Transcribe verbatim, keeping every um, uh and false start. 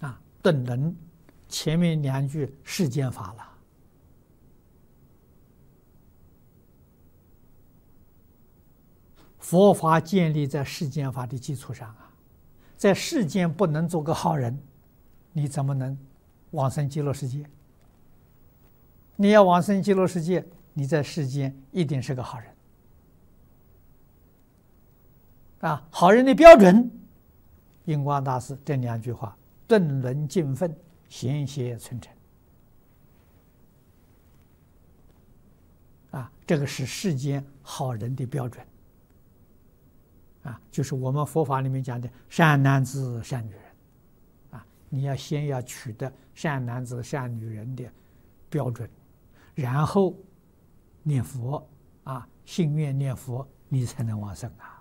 啊，顿能前面两句世间法了。佛法建立在世间法的基础上啊，在世间不能做个好人，你怎么能往生极乐世界？你要往生极乐世界，你在世间一定是个好人啊！好人的标准，印光大师这两句话：顿伦敬分，贤邪存诚。啊，这个是世间好人的标准。啊，就是我们佛法里面讲的善男子、善女人，啊，你要先要取得善男子、善女人的标准，然后念佛，啊，信愿念佛，你才能往生啊。